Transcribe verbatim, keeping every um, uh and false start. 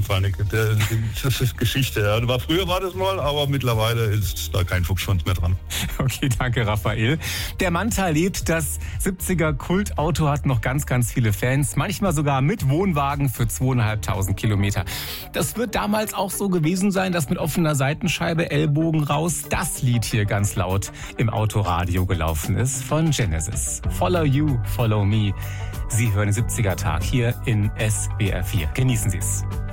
runtergefallen. Der, das ist Geschichte. Ja. War, früher war das mal, aber mittlerweile ist da kein Fuchsschwanz mehr dran. Okay, danke Raphael. Der Manta lebt, das siebziger Kultauto hat noch ganz, ganz viele Fans. Manchmal sogar mit Wohnwagen für zweieinhalbtausend Kilometer. Das wird damals auch so gewesen sein, dass mit offener Seitenscheibe, Ellbogen raus, das Lied hier ganz laut im Autoradio gelaufen ist von Genesis. Follow You, Follow Me. Sie hören den siebziger Tag hier in S W R vier. Genießen Sie es.